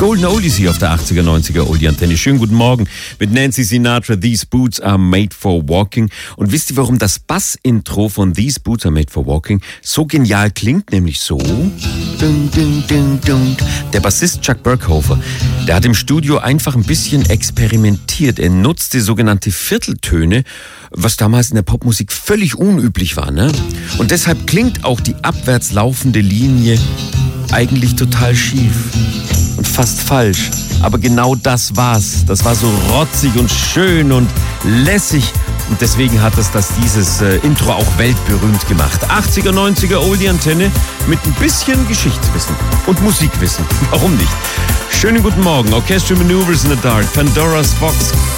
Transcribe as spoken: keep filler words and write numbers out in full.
Golden Oldies hier auf der achtziger, neunziger Oldie-Antenne. Schönen guten Morgen mit Nancy Sinatra. These Boots are made for walking. Und wisst ihr, warum das Bass-Intro von These Boots are made for walking so genial klingt? Nämlich so. Dun, dun, dun, dun. Der Bassist Chuck Berghofer, der hat im Studio einfach ein bisschen experimentiert. Er nutzte sogenannte Vierteltöne, was damals in der Popmusik völlig unüblich war, ne? Und deshalb klingt auch die abwärts laufende Linie eigentlich total schief und fast falsch. Aber genau das war's. Das war so rotzig und schön und lässig. Und deswegen hat es das dieses äh, Intro auch weltberühmt gemacht. achtziger, neunziger Oldie-Antenne mit ein bisschen Geschichtswissen und Musikwissen. Warum nicht? Schönen guten Morgen. Orchestral Maneuvers in the Dark, Pandora's Box.